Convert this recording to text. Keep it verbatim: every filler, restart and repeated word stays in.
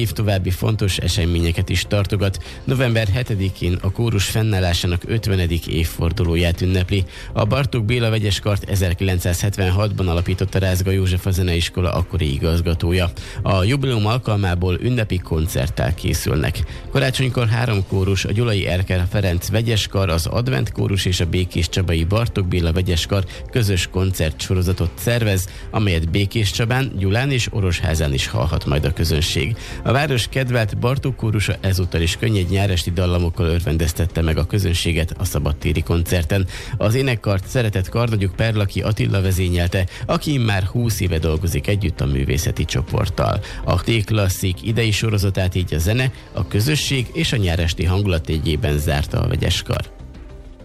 év további fontos eseményeket is tartogat. november hetedikén a kórus fennállásának ötvenedik évfordulóját ünnepli. A Bartók Béla Vegyes Kart ezerkilencszázhetvenhatban alapította Rázga József a zeneiskola akkori igazgatója. A jubileum alkalmából ünnepi koncerttel készülnek. Karácsonykor három kórus, a Gyulai Erkel Ferenc Vegyes Kar, az Advent kórus és a Békés Csabai Bartók Béla Vegyes Kar közös koncertsorozatot szervez, amelyet Békés Csabán, Gyulán és Orosházán is hallhat majd a közönség. A város kedvelt Bartók kórusa ezúttal is könnyed nyáresti dallamokkal örvendeztette meg a közönséget a szabadtéri koncerten. Az énekkart szeretett karnagyuk Perlaki Attila vezényelte, aki már húsz éve dolgozik együtt a művészeti csoporttal. A T-klasszik idei sorozatát így a zene, a közösség és a nyáresti hangulat jegyében zárta a Vegyes Kar.